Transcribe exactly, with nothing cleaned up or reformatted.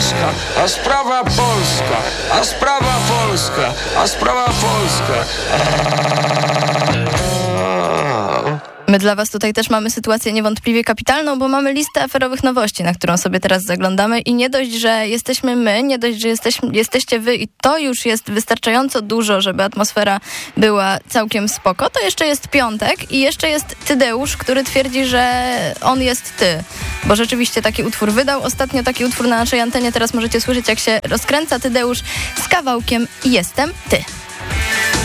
polska, a sprawa polska, a sprawa polska, a sprawa polska. My dla was tutaj też mamy sytuację niewątpliwie kapitalną, bo mamy listę aferowych nowości, na którą sobie teraz zaglądamy i nie dość, że jesteśmy my, nie dość, że jesteśmy, jesteście wy i to już jest wystarczająco dużo, żeby atmosfera była całkiem spoko, to jeszcze jest piątek i jeszcze jest Tydeusz, który twierdzi, że on jest ty, bo rzeczywiście taki utwór wydał. Ostatnio taki utwór na naszej antenie, teraz możecie słyszeć, jak się rozkręca Tydeusz z kawałkiem Jestem ty.